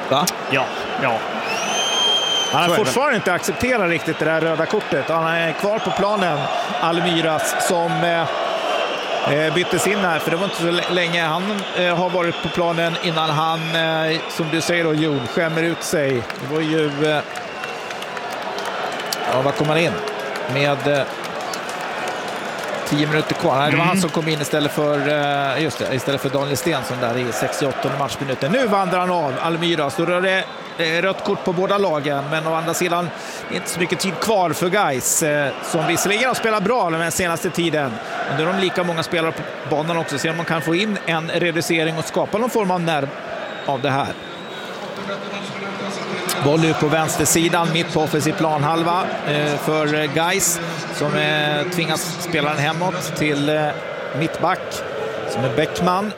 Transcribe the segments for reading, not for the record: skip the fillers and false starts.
Va? Ja. Han har fortfarande inte accepterat riktigt det där röda kortet. Han är kvar på planen, Almiras, som byttes in här. För det var inte så länge han har varit på planen innan han, som du säger då, Jon, skämmer ut sig. Det var ju... vad kom han in? Med 10 minuter kvar. Nej, det var han som kom in istället för Daniel Stensson där i 68 matchminuten. Nu vandrar han av, Almiras. Då rör det rött kort på båda lagen, men å andra sidan inte så mycket tid kvar för Gais, som visserligen har spelat bra den senaste tiden. Men det är de lika många spelare på banan också, så man kan få in en reducering och skapa någon form av nerv av det här. Boll ut på vänstersidan, mitt på offensiv planhalva för Gais, som tvingas spela den hemåt till mittback som är Bäckman.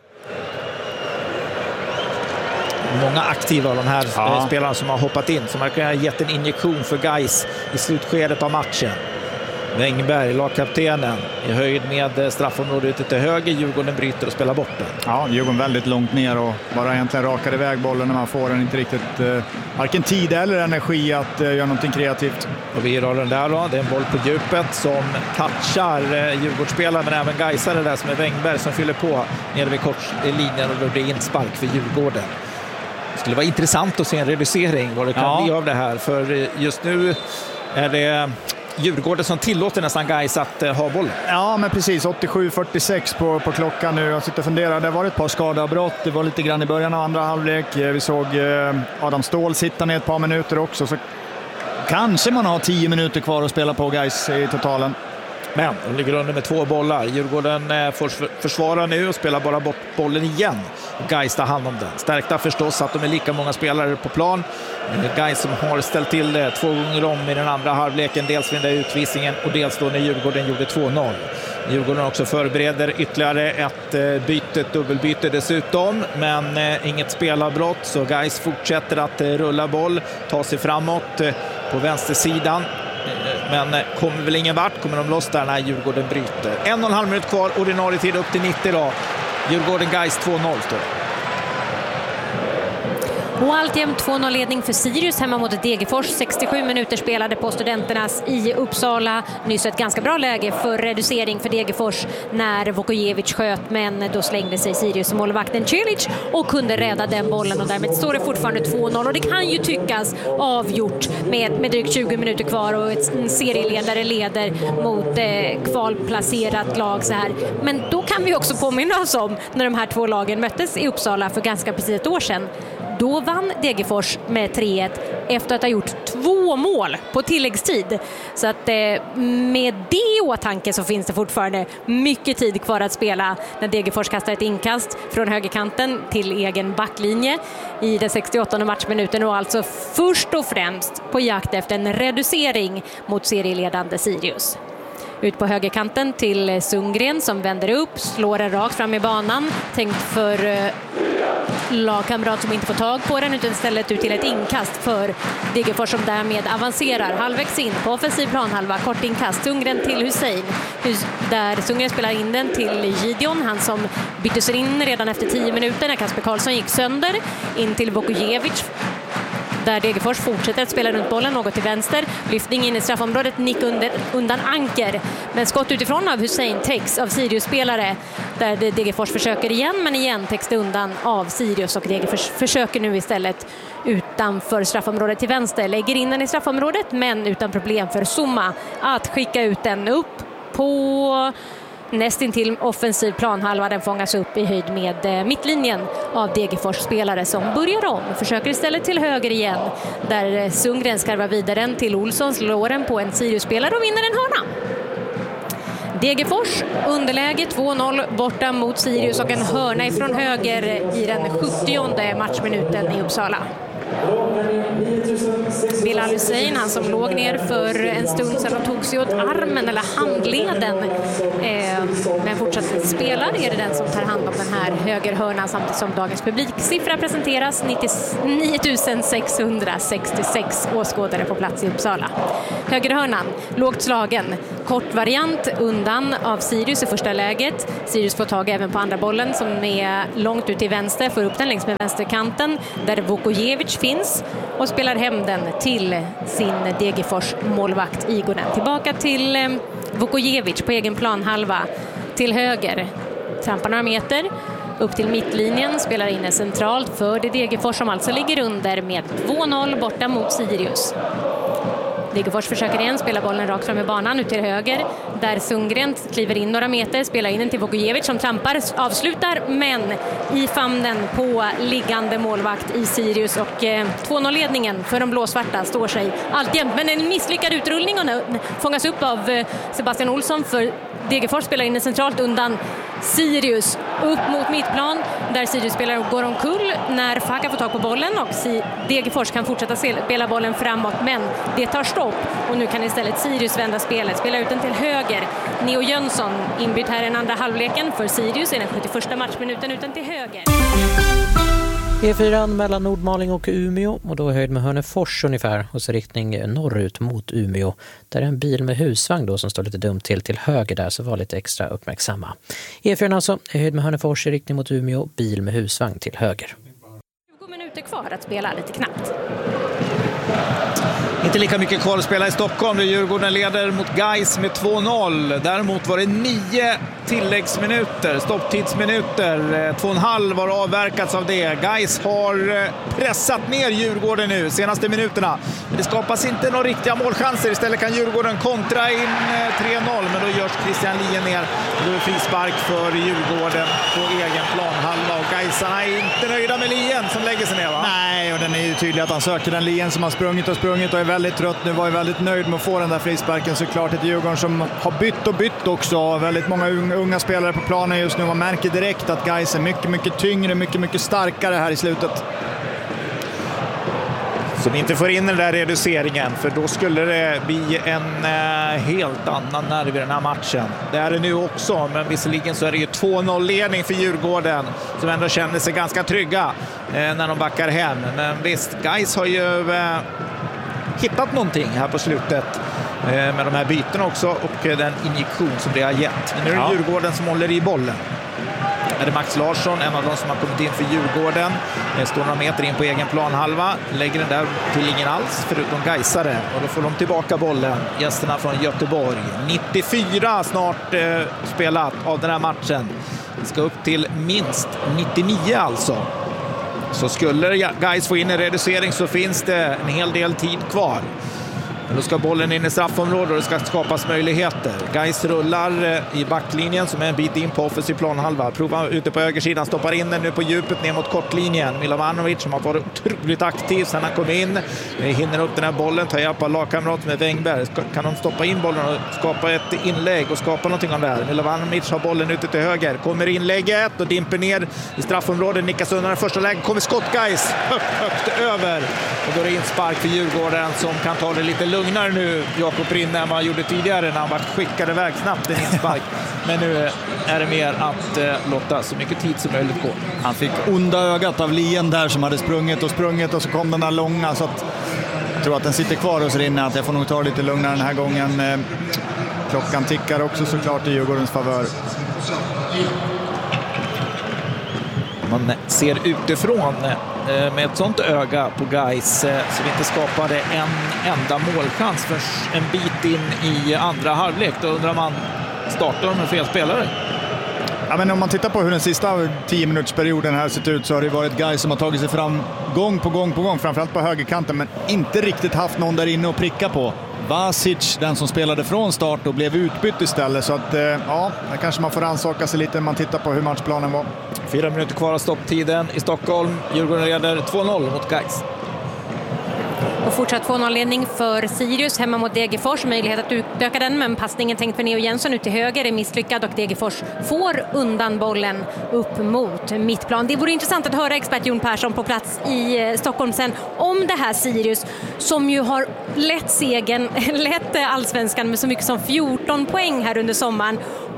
Många aktiva av de här spelarna som har hoppat in, som har gett en injektion för Gais i slutskedet av matchen. Wängberg, lagkaptenen, i höjd med straffområdet ute till höger. Djurgården bryter och spelar bort den. Ja, Djurgården väldigt långt ner och bara egentligen rakar iväg bollen när man får den, inte riktigt varken tid eller energi att göra någonting kreativt. Och vi rör den där då. Det är en boll på djupet som touchar Djurgårdsspelare, men även Gaisare där som är Wängberg som fyller på nere vid kortlinjen, och då blir inspark för Djurgården. Det skulle vara intressant att se en reducering vad det kan bli av det här, för just nu är det Djurgården som tillåter nästan Gais att ha bollen. Ja, men precis. 87-46 på klockan nu. Jag sitter och funderar. Det var ett par skadeavbrott. Det var lite grann i början av andra halvlek. Vi såg Adam Ståhl sitta ner ett par minuter också. Så kanske man har 10 minuter kvar att spela på Gais i totalen. Men de ligger under med 2 bollar. Djurgården får försvara nu och spelar bara bort bollen igen. Gais tar hand om den. Stärkta förstås att de är lika många spelare på plan. Gais som har ställt till det 2 gånger om i den andra halvleken. Dels vid den där utvisningen och dels då när Djurgården gjorde 2-0. Djurgården också förbereder ytterligare ett dubbelbyte dessutom. Men inget spelavbrott, så Gais fortsätter att rulla boll, ta sig framåt på vänstersidan. Men kommer väl ingen vart, kommer de loss där när Djurgården bryter. 1,5 minut kvar, ordinarie tid upp till 90 då. Djurgården Gais 2-0 står. Och alltjämt 2-0-ledning för Sirius hemma mot Degerfors. 67 minuter spelade på Studenternas i Uppsala. Nyss ett ganska bra läge för reducering för Degerfors när Vukojevic sköt, men då slängde sig Sirius målvakten Cilic och kunde rädda den bollen, och därmed står det fortfarande 2-0. Och det kan ju tyckas avgjort med drygt 20 minuter kvar och en serieledare leder mot kvalplacerat lag så här. Men då kan vi också påminna oss om när de här 2 lagen möttes i Uppsala för ganska precis ett år sedan. Då vann Degerfors med 3-1 efter att ha gjort 2 mål på tilläggstid. Så att med det i åtanke så finns det fortfarande mycket tid kvar att spela när Degerfors kastar ett inkast från högerkanten till egen backlinje i den 68:e matchminuten, och alltså först och främst på jakt efter en reducering mot serieledande Sirius. Ut på högerkanten till Sundgren som vänder upp, slår den rakt fram i banan, tänkt för lagkamrat som inte får tag på den, utan istället ut till ett inkast för Degerfors som därmed avancerar halvvägs in på offensiv planhalva. Kort inkast, Sundgren till Hussein, där Sundgren spelar in den till Gideon, han som byttes in redan efter 10 minuter när Kasper Karlsson gick sönder, in till Vukojevic där Degerfors fortsätter att spela runt bollen något till vänster. Lyftning in i straffområdet, nick undan Anker. Men skott utifrån av Hussein täcks av Sirius-spelare där Degerfors försöker igen, men igen täcks det undan av Sirius, och Degerfors försöker nu istället utanför straffområdet till vänster. Lägger in den i straffområdet, men utan problem för Zuma att skicka ut den upp på nästintill offensiv planhalva. Den fångas upp i höjd med mittlinjen av Degerfors spelare som börjar om. Försöker istället till höger igen där Sundgren skarvar vidare den till Olsson, slår den på en Sirius-spelare och vinner en hörna. Degerfors underläge 2-0 borta mot Sirius och en hörna ifrån höger i den 70:e matchminuten i Uppsala. Bilal Hussein, han som låg ner för en stund sedan och tog sig åt armen eller handleden, men fortsatt spelar, är det den som tar hand om den här högerhörnan, samtidigt som dagens publiksiffra presenteras. 99 666 åskådare på plats i Uppsala. Högerhörnan, lågt slagen, kortvariant undan av Sirius i första läget. Sirius får tag även på andra bollen som är långt ut till vänster, får upp den längs med vänsterkanten där Vukojevic finns och spelar hem den till sin Degerfors målvakt Igonen. Tillbaka till Vukojevic på egen planhalva till höger. Trampar några meter upp till mittlinjen, spelar in centralt för det Degerfors som alltså ligger under med 2-0 borta mot Sirius. Degerfors försöker igen spela bollen rakt fram i banan ut till höger där Sundgren kliver in några meter, spelar in den till Vukojevic som trampar, avslutar men i famnen på liggande målvakt i Sirius och 2-0-ledningen för de blåsvarta står sig alltjämt, men en misslyckad utrullning och fångas upp av Sebastian Olsson för Degerfors spelar in centralt undan Sirius upp mot mittplan där Sirius spelare går omkull när Faka får tag på bollen och Degerfors kan fortsätta spela bollen framåt men det tar stopp och nu kan istället Sirius vända spelet, spela ut den till höger. Neo Jönsson inbytt här i den andra halvleken för Sirius i den 71:a matchminuten utan till höger. E4 mellan Nordmaling och Umeå och då höjd med Hörnefors ungefär och så riktning norrut mot Umeå. Där är en bil med husvagn då som står lite dumt till höger där, så var lite extra uppmärksamma. E4 alltså är höjd med Hörnefors i riktning mot Umeå, bil med husvagn till höger. 20 minuter kvar att spela, lite knappt. Inte lika mycket kvar att spela i Stockholm där Djurgården leder mot Gais med 2-0. Däremot var det 9 tilläggsminuter, stopptidsminuter. 2,5 var avverkats av det. Gais har pressat ner Djurgården nu senaste minuterna. Men det skapas inte några riktiga målchanser. Istället kan Djurgården kontra in 3-0. Men då görs Christian Lien ner. Då är frispark för Djurgården på egen planhalva. Och Gaisarna är inte nöjda med Lien som lägger sig ner, va? Nej, och den är ju tydlig att han söker den. Lien som har sprungit och är väldigt trött nu, var ju väldigt nöjd med att få den där frisparken. Såklart ett Djurgården som har bytt också. Väldigt många unga spelare på planen just nu. Man märker direkt att Gais är mycket tyngre, mycket starkare här i slutet. Som inte får in den där reduceringen, för då skulle det bli en helt annan nerv i den här matchen. Det är det nu också, men visserligen så är det ju 2-0-ledning för Djurgården som ändå känner sig ganska trygga när de backar hem. Men visst, Gais har ju hittat någonting här på slutet med de här byten också och den injektion som det har gett. Men nu är det Djurgården som håller i bollen. Är det Max Larsson, en av de som har kommit in för Djurgården. Står några meter in på egen planhalva. Lägger den där till ingen alls förutom Gaisare. Och då får de tillbaka bollen. Gästerna från Göteborg. 94 snart spelat av den här matchen. Det ska upp till minst 99 alltså. Så skulle Gais få in en reducering så finns det en hel del tid kvar. Men då ska bollen in i straffområdet och det ska skapas möjligheter. Gais rullar i backlinjen som är en bit in på offensiv planhalva. Provar ute på högersidan, stoppar in den nu på djupet ner mot kortlinjen. Milovanovic som har varit otroligt aktiv sen han kom in. Hinner upp den här bollen, tar hjälp av lagkamrat med Wängberg. Kan de stoppa in bollen och skapa ett inlägg och skapa någonting av det här. Milovanovic har bollen ute till höger. Kommer inlägget och dimper ner i straffområdet. Nickas undan den första läget. Kommer skott Gais högt över. Och då är det inspark för Djurgården som kan ta det lite lugnare nu, Jakob Rinne, än vad han gjorde tidigare när han var skickade iväg snabbt en inspark. Men nu är det mer att låta så mycket tid som möjligt gå. Han fick onda ögat av Lien där som hade sprungit och så kom den där långa, så att jag tror att den sitter kvar hos Rinne, att jag får nog ta lite lugnare den här gången. Klockan tickar också såklart i Djurgårdens favör. Man ser utifrån med ett sånt öga på Gais så vi inte skapade en enda målchans för en bit in i andra halvlek. Då undrar man, startar de med fel spelare? Ja, men om man tittar på hur den sista 10-minutersperioden här sett ut så har det varit Gais som har tagit sig fram gång på gång, framförallt på högerkanten, men inte riktigt haft någon där inne att pricka på. Vasic, den som spelade från start och blev utbytt istället, så att ja, det kanske man får ansaka sig lite när man tittar på hur matchplanen var. 4 minuter kvar av stopptiden i Stockholm. Djurgården leder 2-0 mot Gais. Och fortsatt 2-0-ledning för Sirius hemma mot Degerfors. Möjlighet att utöka den, men passningen tänkt för Neo Jönsson ut till höger är misslyckad och Degerfors får undan bollen upp mot mittplan. Det vore intressant att höra expert Jon Persson på plats i Stockholm sen om det här Sirius som ju har lett allsvenskan med så mycket som 14 poäng här under sommaren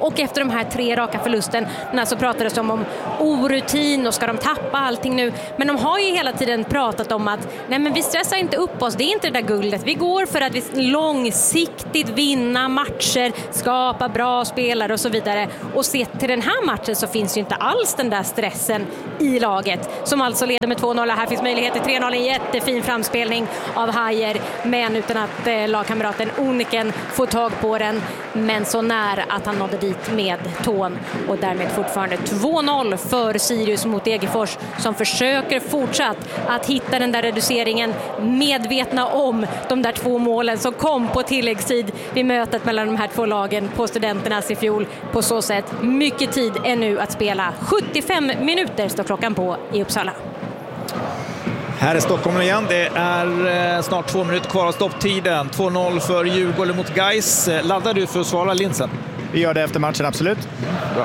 Och efter de här 3 raka förlusterna så pratades det om orutin och ska de tappa allting nu. Men de har ju hela tiden pratat om att nej, men vi stressar inte upp oss, det är inte det där guldet. Vi går för att vi långsiktigt vinna matcher, skapa bra spelare och så vidare. Och se till den här matchen så finns ju inte alls den där stressen i laget. Som alltså leder med 2-0. Här finns möjlighet till 3-0. En jättefin framspelning av Hajer. Men utan att lagkamraten Oniken får tag på den. Men så nära att han nådde dit med tån. Och därmed fortfarande 2-0 för Sirius mot Degerfors. Som försöker fortsatt att hitta den där reduceringen. Medvetna om de där 2 målen som kom på tilläggstid vid mötet mellan de här 2 lagen på Studenternas i fjol. På så sätt mycket tid ännu att spela. 75 minuter står klockan på i Uppsala. Här är Stockholm igen. Det är snart 2 minuter kvar av stopptiden. 2-0 för Djurgården mot Gais. Laddar du för att svara Lindsen? Vi gör det efter matchen, absolut. Bra.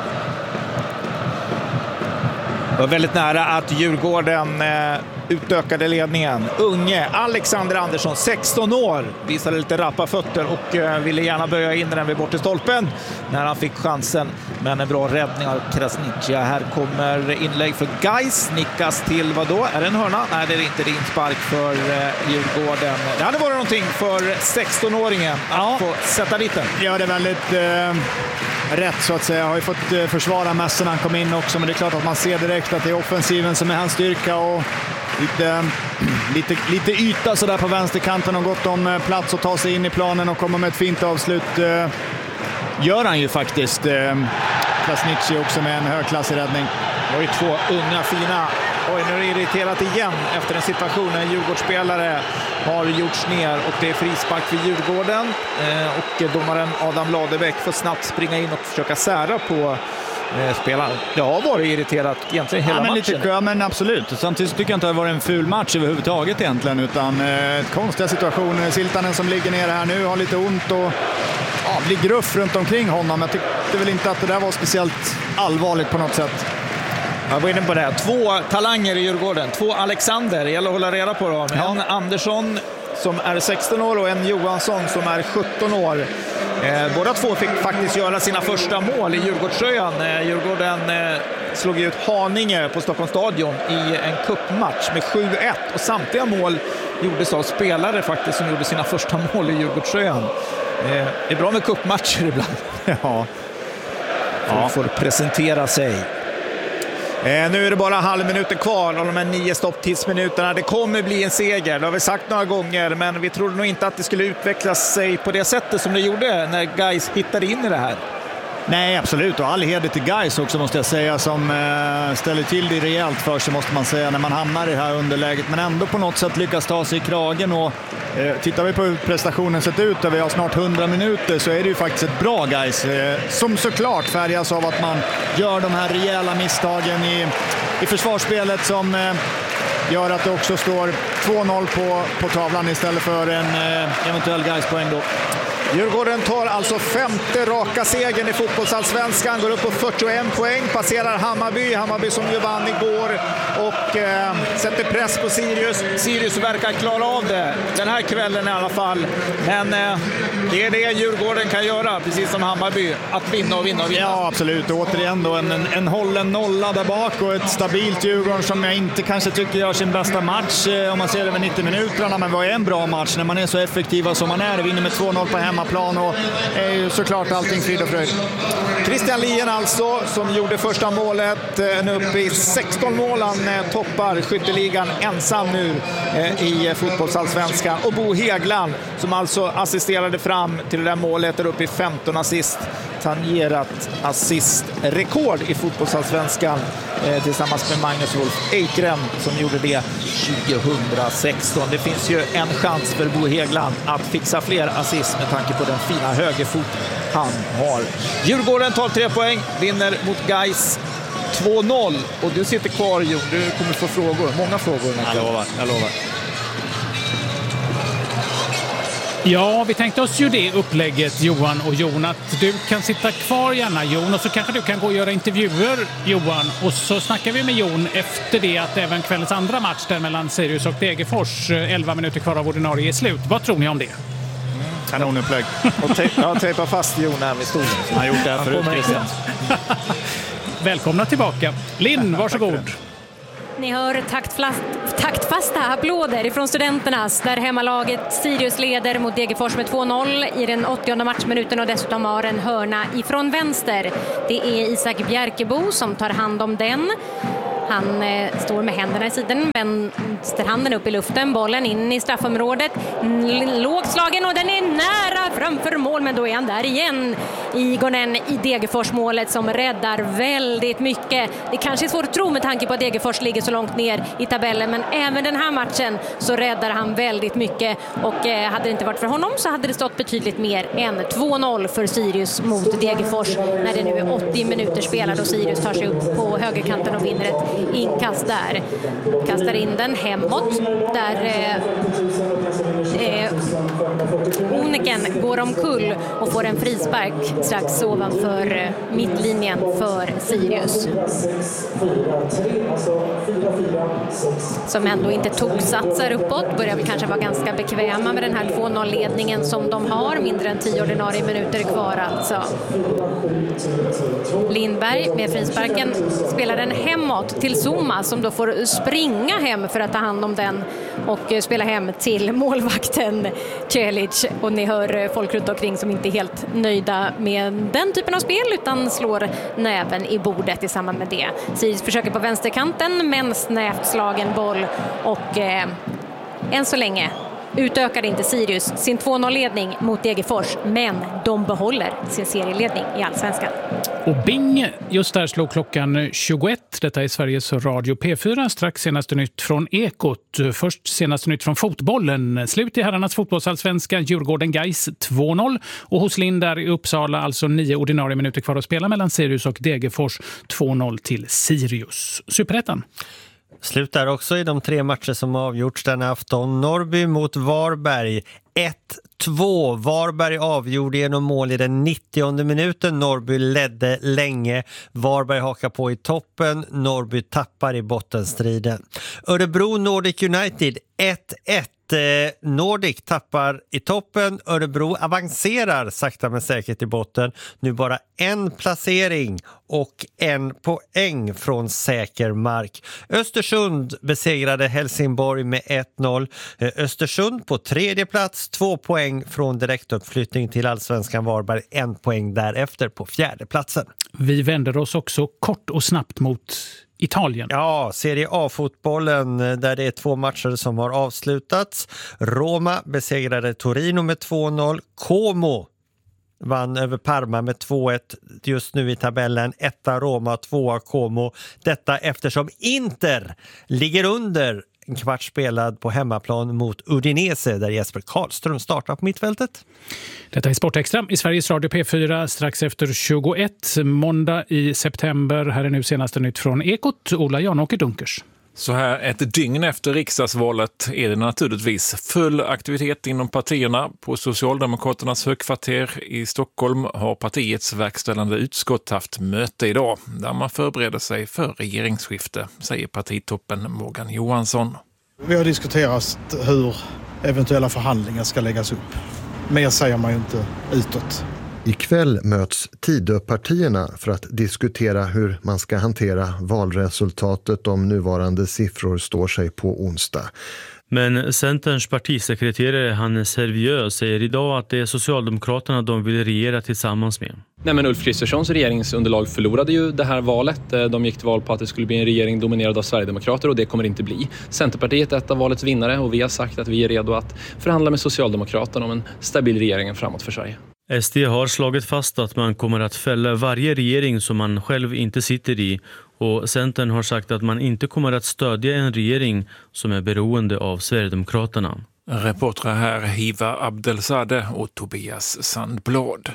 Det var väldigt nära att Djurgården utökade ledningen. Unge Alexander Andersson, 16 år, visade lite rappa fötter och ville gärna böja in den vid bort i stolpen när han fick chansen. Men en bra räddning av Krasniqi. Här kommer inlägg för Gais. Nickas till vad då? Är det en hörna? Nej, det är inte. Det är inspark för Djurgården. Det hade varit någonting för 16-åringen att få sätta dit den. Ja, det är väldigt rätt så att säga. Jag har ju fått försvara mässen när han kom in också, men det är klart att man ser direkt att det är offensiven som är hans styrka och lite yta så där på vänsterkanten och gott om plats att ta sig in i planen och komma med ett fint avslut. Gör han ju faktiskt. Krasniqi också med en högklassig räddning. Det var ju 2 unga fina. Oj, nu är det irriterat igen efter en situation när en Djurgårdsspelare har gjorts ner och det är frispark för Djurgården. Och domaren Adam Ladebäck får snabbt springa in och försöka sära på spelaren. Det har varit irriterat egentligen hela matchen. Ja, men absolut. Samtidigt tycker jag inte att det var en ful match överhuvudtaget egentligen, utan konstiga situationer. Siltanen som ligger ner här nu har lite ont och blir gruff runt omkring honom. Jag tyckte väl inte att det där var speciellt allvarligt på något sätt. Jag var inne på det här. 2 talanger i Djurgården. 2 Alexander. Det gäller att hålla reda på dem. En Andersson som är 16 år och en Johansson som är 17 år. Båda 2 fick faktiskt göra sina första mål i Djurgårdströjan. Djurgården slog ut Haninge på Stockholms stadion i en cupmatch med 7-1. Och samtliga mål gjordes av spelare faktiskt som gjorde sina första mål i Djurgårdströjan. Det är bra med cupmatcher ibland. Ja. Får presentera sig. Nu är det bara halvminuter kvar av de här 9 stopptidsminuterna. Det kommer bli en seger, det har vi sagt några gånger, men vi trodde nog inte att det skulle utvecklas sig på det sättet som det gjorde när Gais hittade in i det här. Nej, absolut. Och all heder till Gais också måste jag säga, som ställer till det rejält för sig måste man säga när man hamnar i det här underläget. Men ändå på något sätt lyckas ta sig i kragen och tittar vi på hur prestationen sett ut där vi har snart 100 minuter så är det ju faktiskt ett bra Gais som såklart färgas av att man gör de här rejäla misstagen i försvarsspelet som gör att det också står 2-0 på tavlan istället för en eventuell Gais-poäng då. Djurgården tar alltså 5:e raka segern i fotbollsallsvenskan, går upp på 41 poäng, passerar Hammarby som ju vann igår och sätter press på Sirius. Sirius verkar klara av det den här kvällen i alla fall, men det är det Djurgården kan göra, precis som Hammarby, att vinna och vinna och vinna. Ja, absolut. Och återigen då en hållen nolla där bak och ett stabilt Djurgården som jag inte kanske tycker gör sin bästa match om man ser det över 90 minuterna, men var en bra match när man är så effektiva som man är, vinner med 2-0 på hemmaplan och är ju såklart allting frid och fröjd. Christian Lien alltså, som gjorde första målet, nu uppe i 16 mål, han toppar skytteligan ensam nu i fotbollsallsvenskan, och Bo Häggland som alltså assisterade fram till det där målet, är uppe i 15 assist, tangerat assistrekord i fotbollsallsvenskan tillsammans med Magnus Wolf Eikrem som gjorde det 2016. Det finns ju en chans för Bo Häggland att fixa fler assist med tanke på den fina högerfot han har. Djurgården tar 3 poäng, vinner mot Gais 2-0, och du sitter kvar, Jon. Du kommer få frågor, många frågor. Jag lovar. Ja, vi tänkte oss ju det upplägget, Johan och Jon, att du kan sitta kvar gärna, Jon, och så kanske du kan gå och göra intervjuer, Johan, och så snackar vi med Jon efter det att även kvällens andra match där mellan Sirius och Degerfors, 11 minuter kvar av ordinarie är slut. Vad tror ni om det? Kanonupplägg. Och tejpa fast Jon här med stolen. Han har gjort det här förut, Christian. Välkomna tillbaka. Linn, varsågod. Ni hör taktfasta applåder ifrån Studenternas där hemmalaget Sirius leder mot Degerfors med 2-0 i den 80:e matchminuten och dessutom har en hörna ifrån vänster. Det är Isak Bjerkebo som tar hand om den. Han står med händerna i sidan, vänsterhanden upp i luften, bollen in i straffområdet, lågt slagen och den är nära framför mål, men då är han där igen. Igonen i Degerfors-målet som räddar väldigt mycket. Det kanske är svårt att tro med tanke på att Degerfors ligger så långt ner i tabellen, men även den här matchen så räddar han väldigt mycket och hade det inte varit för honom så hade det stått betydligt mer än 2-0 för Sirius mot Degerfors när det nu är 80 minuter spelade och Sirius tar sig upp på högerkanten och vinner ett inkast där. Kastar in den hemåt där Oneken går omkull och får en frispark strax ovanför mittlinjen för Sirius. Som ändå inte satsar uppåt, börjar väl kanske vara ganska bekväma med den här 2-0-ledningen som de har. Mindre än 10 ordinarie minuter kvar alltså. Lindberg med frisparken spelar den hemåt till Zuma som då får springa hem för att ta hand om den och spela hem till målvakten Celic. Och ni hör folk runt omkring som inte är helt nöjda med den typen av spel utan slår näven i bordet i samband med det. Sirius försöker på vänsterkanten men snävt slagen boll och än så länge utökade inte Sirius sin 2-0-ledning mot Degerfors, men de behåller sin serieledning i Allsvenskan. Och bing, just där slog klockan 21. Detta är Sveriges Radio P4. Strax senaste nytt från Ekot. Först senaste nytt från fotbollen. Slut i herrarnas fotbollsallsvenska. Djurgården Gais 2-0. Och hos Linn där i Uppsala, alltså 9 ordinarie minuter kvar att spela mellan Sirius och Degerfors. 2-0 till Sirius. Superettan. Slut där också i de 3 matcher som avgjorts den afton. Norrby mot Varberg 1-2. Varberg avgjorde genom mål i den 90:e minuten. Norrby ledde länge. Varberg hakar på i toppen. Norrby tappar i bottenstriden. Örebro Nordic United 1-1. Nordic tappar i toppen. Örebro avancerar sakta men säkert i botten. Nu bara en placering och 1 poäng från säker mark. Östersund besegrade Helsingborg med 1-0. Östersund på 3:e plats, 2 poäng från direktuppflyttning till Allsvenskan. Varberg 1 poäng därefter på 4:e platsen. Vi vänder oss också kort och snabbt mot Italien. Ja, Serie A-fotbollen där det är 2 matcher som har avslutats. Roma besegrade Torino med 2-0. Como vann över Parma med 2-1 just nu i tabellen. 1:a Roma, 2:a Como. Detta eftersom Inter ligger under en kvart spelad på hemmaplan mot Udinese där Jesper Karlström startar på mittfältet. Detta är Sportextra i Sveriges Radio P4 strax efter 21. Måndag i september. Här är nu senaste nytt från Ekot. Ola Janåker Dunkers. Så här ett dygn efter riksdagsvalet är det naturligtvis full aktivitet inom partierna. På Socialdemokraternas högkvarter i Stockholm har partiets verkställande utskott haft möte idag där man förbereder sig för regeringsskifte, säger partitoppen Morgan Johansson. Vi har diskuterat hur eventuella förhandlingar ska läggas upp. Mer säger man ju inte utåt. Ikväll möts Tidöpartierna för att diskutera hur man ska hantera valresultatet om nuvarande siffror står sig på onsdag. Men Centerns partisekreterare Hannes Hervieux säger idag att det är Socialdemokraterna de vill regera tillsammans med. Nej, men Ulf Kristerssons regeringsunderlag förlorade ju det här valet. De gick till val på att det skulle bli en regering dominerad av Sverigedemokrater och det kommer inte bli. Centerpartiet är ett av valets vinnare och vi har sagt att vi är redo att förhandla med Socialdemokraterna om en stabil regering framåt för Sverige. SD har slagit fast att man kommer att fälla varje regering som man själv inte sitter i och Centern har sagt att man inte kommer att stödja en regering som är beroende av Sverigedemokraterna. Reportrar här Hiva Abdelzadeh och Tobias Sandblad.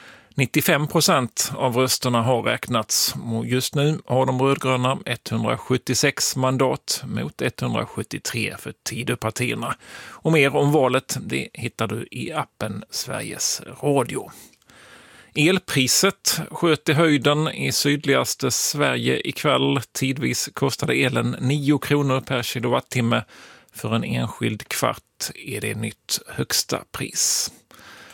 95% av rösterna har räknats och just nu har de rödgröna 176 mandat mot 173 för Tidöpartierna. Och mer om valet det hittar du i appen Sveriges Radio. Elpriset sköt i höjden i sydligaste Sverige ikväll. Tidvis kostade elen 9 kronor per kilowattimme. För en enskild kvart är det nytt högsta pris.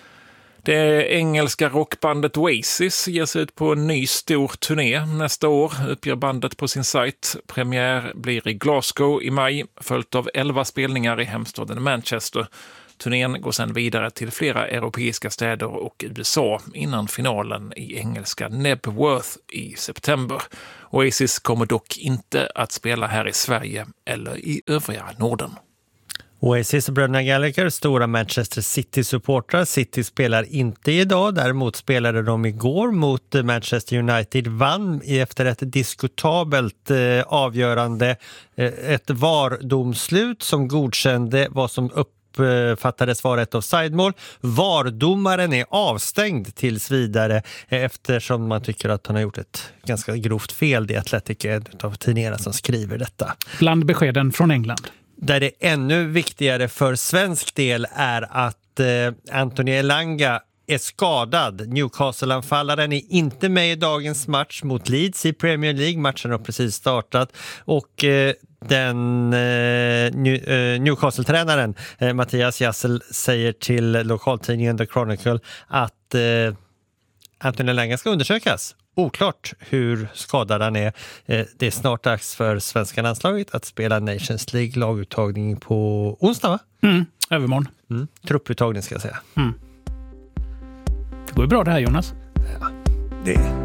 Det engelska rockbandet Oasis ger sig ut på en ny stor turné nästa år, uppger bandet på sin sajt. Premiär blir i Glasgow i maj, följt av 11 spelningar i hemstaden Manchester. Turnén går sedan vidare till flera europeiska städer och USA innan finalen i engelska Nebworth i september. Oasis kommer dock inte att spela här i Sverige eller i övriga Norden. Oasis och bröderna Gallagher, stora Manchester City-supportrar. City spelar inte idag, däremot spelade de igår mot Manchester United, vann efter ett diskutabelt avgörande, ett VAR-domslut som godkände vad som uppfattades vara ett offside-mål. VAR-domaren är avstängd tills vidare eftersom man tycker att han har gjort ett ganska grovt fel. Det är Athletic, av tidningarna som skriver detta. Bland beskeden från England. Där det ännu viktigare för svensk del är att Anthony Elanga är skadad. Newcastle-anfallaren är inte med i dagens match mot Leeds i Premier League. Matchen har precis startat och Newcastle-tränaren Mattias Jassel säger till lokaltidningen The Chronicle att Anthony Elanga ska undersökas. Oklart hur skadad han är. Det är snart dags för svenska landslaget att spela Nations League-laguttagning på onsdag, va? Övermorgon. Trupputtagning ska jag säga. Det går ju bra det här, Jonas. Ja, det